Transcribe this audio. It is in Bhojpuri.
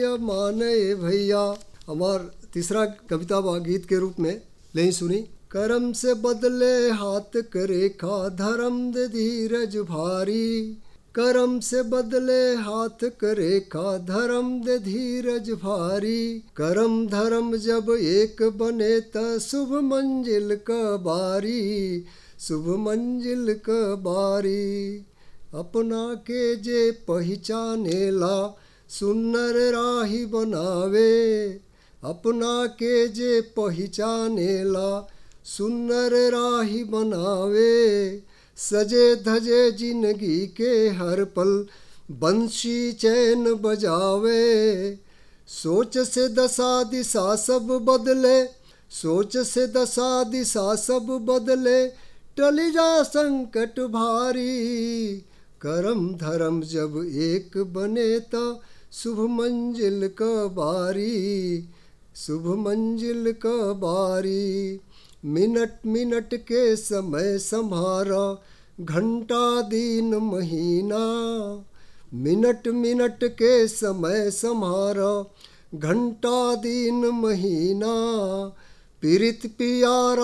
माने भैया। हमार तीसरा कविता बा गीत के रूप में ले ही सुनी। करम से बदले हाथ करे खा धर्म दे धीरज भारी। करम से बदले हाथ करे खा धर्म दे धीरज भारी। करम धर्म जब एक बने त शुभ मंजिल क बारी। शुभ मंजिल क बारी। अपना के जे पहचानेला सुन्नर राही बनावे। अपना के जे पहचानेला सुन्नर राही बनावे। सजे धजे जिंदगी के हर पल बंशी चैन बजावे। सोच से दशा दिशा सब बदले। सोच से दशा दिशा सब बदले। टल जा संकट भारी। करम धर्म जब एक बने त शुभ मंजिल क बारी। शुभ मंजिल क बारी। मिनट मिनट के समय संभारा घंटा दिन महीना। मिनट मिनट के समय संभारा घंटा दिन महीना। पीरित पियारा